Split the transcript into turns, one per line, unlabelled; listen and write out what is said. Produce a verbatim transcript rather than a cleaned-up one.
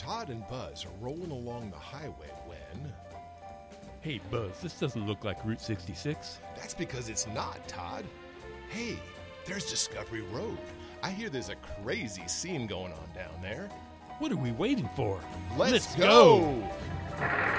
Todd and Buzz are rolling along the highway when...
Hey, Buzz, this doesn't look like Route sixty-six.
That's because it's not, Todd. Hey, there's Discovery Road. I hear there's a crazy scene going on down there.
What are we waiting for?
Let's,
Let's
go.
go.